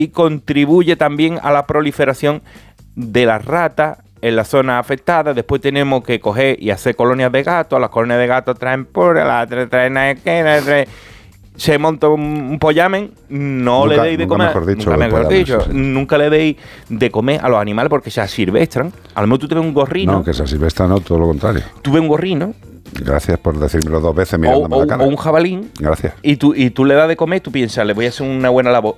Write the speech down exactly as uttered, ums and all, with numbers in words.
y contribuye también a la proliferación de las ratas en la zona afectada. Después tenemos que coger y hacer colonias de gatos. Las colonias de gatos traen pura, las traen, traen, traen se monta un, un pollamen, no nunca, le deis de nunca comer, mejor dicho, nunca, mejor pollamen, dicho sí, sí. nunca le deis de comer a los animales porque se asilvestran. A lo mejor tú te ves un gorrino. No, que se asilvestra, no, todo lo contrario. Tú ves un gorrino. Gracias por decírmelo dos veces O, mirándome o, la cara. o un jabalín. Gracias. Y tú, y tú le das de comer, tú piensas, le voy a hacer una buena labor.